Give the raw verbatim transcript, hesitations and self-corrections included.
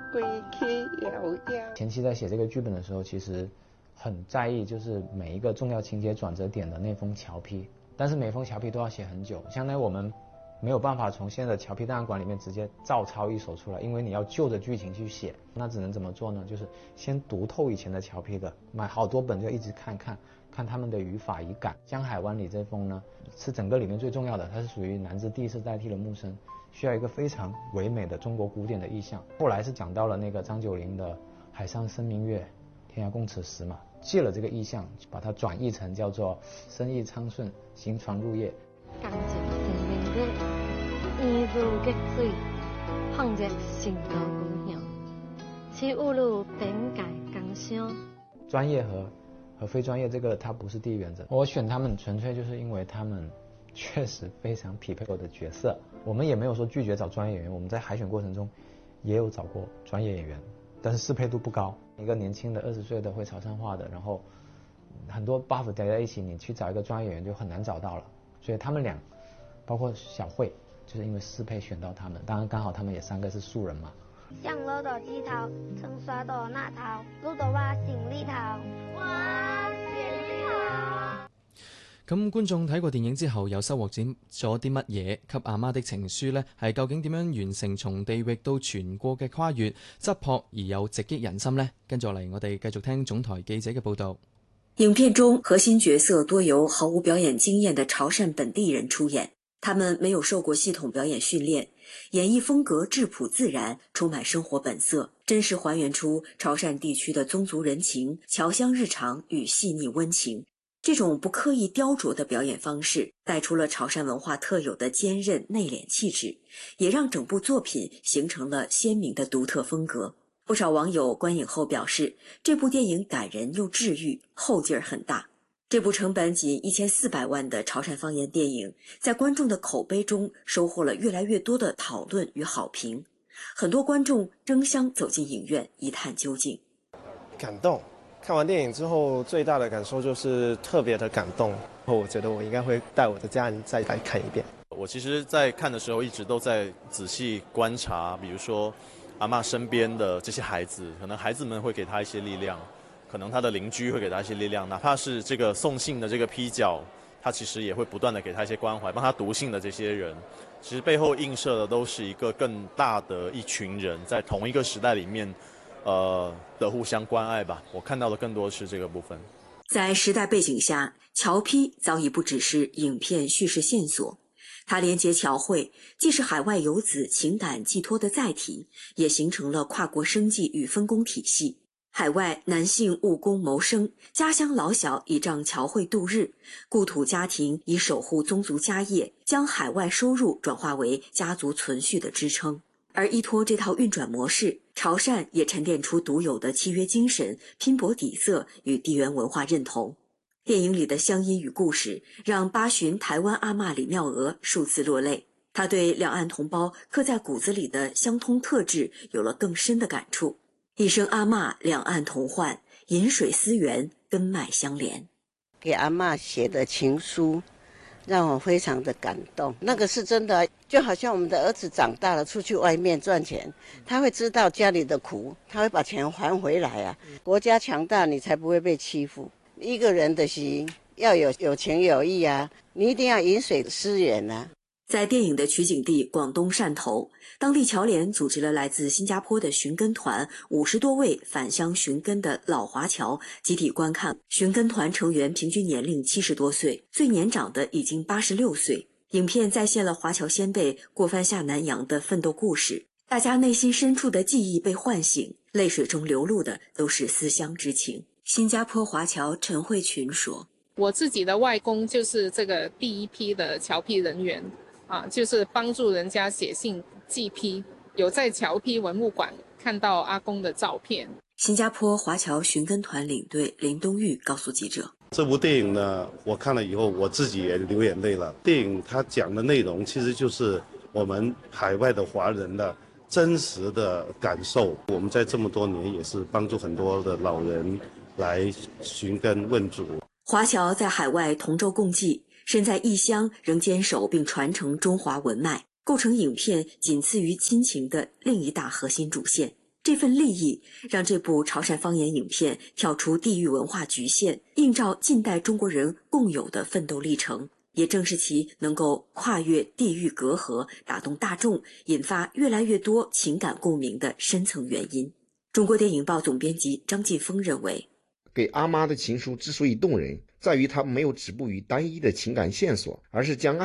前期在写这个剧本的时候，其实很在意就是每一个重要情节转折点的那封桥批，但是每封桥批都要写很久，相当于我们没有办法从现在的桥批档案馆里面直接照抄一手出来，因为你要就着剧情去写，那只能怎么做呢？就是先读透以前的桥批的，买好多本就一直看看看他们的语法语感。江海湾里这封呢是整个里面最重要的，它是属于南枝第一次代替了木声，需要一个非常唯美的中国古典的意象。后来是讲到了那个张九龄的海上生明月，天涯共此时嘛，借了这个意象，把它转译成叫做生意昌顺，行船入夜。 江夕生明月，烟如激水，放入新岛故乡，起雾路点解江乡。 专业和和非专业这个它不是第一原则，我选他们纯粹就是因为他们确实非常匹配我的角色。我们也没有说拒绝找专业演员，我们在海选过程中也有找过专业演员，但是适配度不高。一个年轻的二十岁的会潮汕话的，然后很多 buff 叠在一起，你去找一个专业演员就很难找到了。所以他们俩包括小慧就是因为适配选到他们，当然刚好他们也三个是素人嘛。 上路到枝头，曾刷到那头，路到我心裏頭，我心裏頭。 咁觀眾睇過電影之後，有收穫咗啲乜嘢？給阿媽的情書呢，係究竟點樣完成從地域到全國嘅跨越，質樸而又直擊人心呢？跟住嚟，我哋繼續聽總台記者嘅報導。 影片中核心角色多由毫无表演经验的潮汕本地人出演，他们没有受过系统表演训练，演绎风格质朴自然，充满生活本色，真实还原出潮汕地区的宗族人情、侨乡日常与细腻温情。这种不刻意雕琢的表演方式，带出了潮汕文化特有的坚韧内敛气质，也让整部作品形成了鲜明的独特风格。不少网友观影后表示，这部电影感人又治愈，后劲儿很大。这部成本仅一千四百万的潮汕方言电影，在观众的口碑中收获了越来越多的讨论与好评。很多观众争相走进影院一探究竟。 感动，看完电影之后最大的感受就是特别的感动，我觉得我应该会带我的家人再来看一遍。 我其实在看的时候一直都在仔细观察，比如说阿嬷身边的这些孩子，可能孩子们会给他一些力量，可能他的邻居会给他一些力量，哪怕是这个送信的这个批角，他其实也会不断的给他一些关怀，帮他读信的这些人，其实背后映射的都是一个更大的一群人在同一个时代里面呃的互相关爱吧。我看到的更多是这个部分。 在时代背景下，侨批早已不只是影片叙事线索，它连接侨汇，既是海外游子情感寄托的载体，也形成了跨国生计与分工体系。海外男性务工谋生，家乡老小倚仗侨汇度日，故土家庭以守护宗族家业，将海外收入转化为家族存续的支撑。而依托这套运转模式，潮汕也沉淀出独有的契约精神、拼搏底色与地缘文化认同。电影里的乡音与故事，让八旬台湾阿嬷李妙娥数次落泪。她对两岸同胞刻在骨子里的相通特质有了更深的感触。一生阿嬷，两岸同患，饮水思源，根脉相连。 给阿嬷写的情书，让我非常的感动。那个是真的，就好像我们的儿子长大了，出去外面赚钱，他会知道家里的苦，他会把钱还回来啊。国家强大，你才不会被欺负。一个人的心要有有情有义啊，你一定要饮水思源啊。 在电影的取景地广东汕头，当地侨联组织了来自新加坡的寻根团五十多位返乡寻根的老华侨集体观看。寻根团成员平均年龄七十多岁，最年长的已经八十六岁。影片再现了华侨先辈过番下南洋的奋斗故事，大家内心深处的记忆被唤醒，泪水中流露的都是思乡之情。新加坡华侨陈慧群说：“ 我自己的外公就是这个第一批的侨批人员啊，就是帮助人家写信寄批，有在侨批文物馆看到阿公的照片。” 新加坡华侨寻根团领队林东玉告诉记者：“ 这部电影呢，我看了以后，我自己也流眼泪了。电影它讲的内容其实就是我们海外的华人的真实的感受。我们在这么多年也是帮助很多的老人来寻根问祖。 华侨在海外同舟共济，身在异乡仍坚守并传承中华文脉，构成影片仅次于亲情的另一大核心主线。 这份利益让这部潮汕方言影片跳出地域文化局限，映照近代中国人共有的奋斗历程。也正是其能够跨越地域隔阂，打动大众，引发越来越多情感共鸣的深层原因。中国电影报总编辑张晋峰认为， 给阿妈的情书之所以动人，在于它没有止步于单一的情感线索，而是将